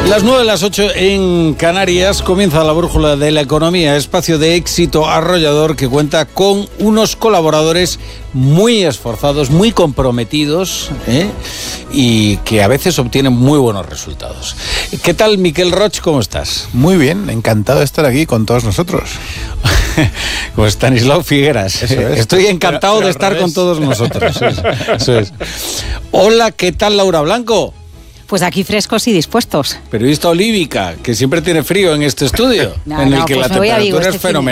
Las 9 de las 8 en Canarias comienza la brújula de la economía, espacio de éxito arrollador que cuenta con unos colaboradores muy esforzados, muy comprometidos, y que a veces obtienen muy buenos resultados. ¿Qué tal, Miquel Roig? ¿Cómo estás? Muy bien, encantado de estar aquí con todos nosotros. Pues Stanislao Figueras, estoy encantado de estar con todos nosotros. Eso es. Hola, ¿qué tal, Laura Blanco? Pues aquí frescos y dispuestos. Periodista olívica, que siempre tiene frío en este estudio, en el que pues la temperatura es fenomenal.